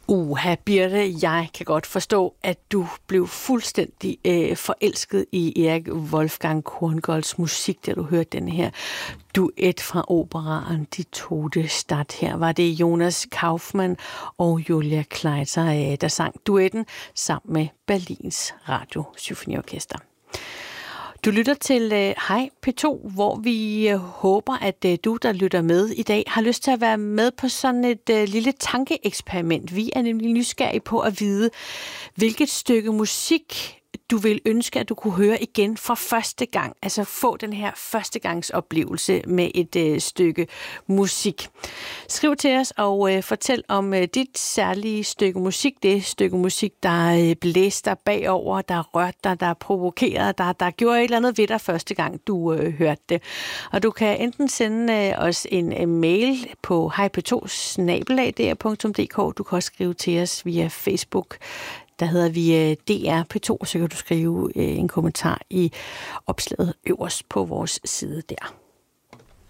Birte, jeg kan godt forstå, at du blev fuldstændig forelsket i Erik Wolfgang Korngolds musik, da du hørte den her duet fra operaen De Tote Stadt. Her var det Jonas Kaufmann og Julia Kleiter, der sang duetten sammen med Berlins Radiosymfoniorkester. Du lytter til Hej P2, hvor vi håber, at du, der lytter med i dag, har lyst til at være med på sådan et lille tankeeksperiment. Vi er nemlig nysgerrige på at vide, hvilket stykke musik du vil ønske, at du kunne høre igen for første gang. Altså få den her førstegangsoplevelse med et stykke musik. Skriv til os og fortæl om dit særlige stykke musik. Det stykke musik, der blæste dig bagover, der rørte dig, der provokerede dig, der gjorde et eller andet ved dig første gang, du hørte det. Og du kan enten sende os en mail på hejp2@dr.dk. Du kan også skrive til os via Facebook. Der hedder vi DR P2, så kan du skrive en kommentar i opslaget øverst på vores side der.